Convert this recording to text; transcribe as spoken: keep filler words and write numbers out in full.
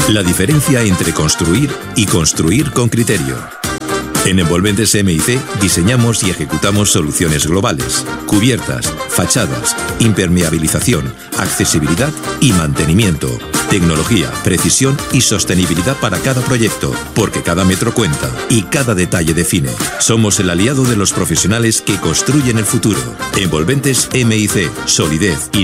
La diferencia entre construir y construir con criterio. En Envolventes M I C diseñamos y ejecutamos soluciones globales, cubiertas, fachadas, impermeabilización, accesibilidad y mantenimiento. Tecnología, precisión y sostenibilidad para cada proyecto, porque cada metro cuenta y cada detalle define. Somos el aliado de los profesionales que construyen el futuro. Envolventes M I C, solidez y